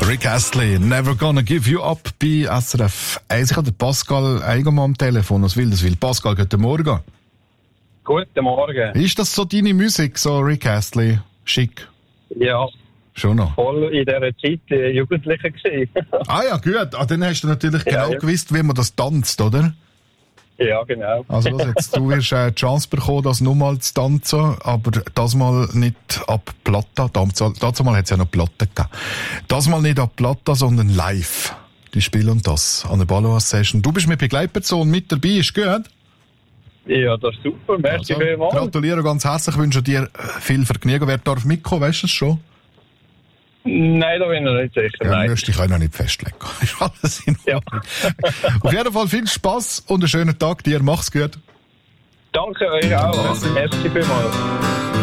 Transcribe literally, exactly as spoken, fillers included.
Rick Astley, Never Gonna Give You Up bei S R F eins. Ich habe den Pascal Eigenmann am Telefon aus Wilderswil. Pascal, guten Morgen. Guten Morgen. Ist das so deine Musik, so Rick Astley? Schick? Ja. Schon noch? Voll in dieser Zeit äh, Jugendlicher gewesen. Ah ja, gut. Ah, dann hast du natürlich Ja, genau ja. gewusst, wie man das tanzt, oder? Ja, genau. Also los jetzt, du wirst äh, die Chance bekommen, das nochmal zu tanzen, aber das mal nicht ab Platta. Dazu, dazu mal hat es ja noch Platte gegeben. Das mal nicht ab Platta, sondern live. Die spielen das an der Balloa-Session. Du bist mit Begleitperson mit dabei, ist gut? Ja, das ist super. Merci Also, vielmals. gratuliere ganz herzlich, wünsche dir viel Vergnügen. Wer darf mitkommen, weißt du es schon? Nein, da bin ich noch nicht sicher. Ja, Nein. müsste ich auch noch nicht festlegen. Ist alles in Ordnung. Ja. Auf jeden Fall viel Spass und einen schönen Tag dir. Mach's gut. Danke euch auch. Merci vielmals.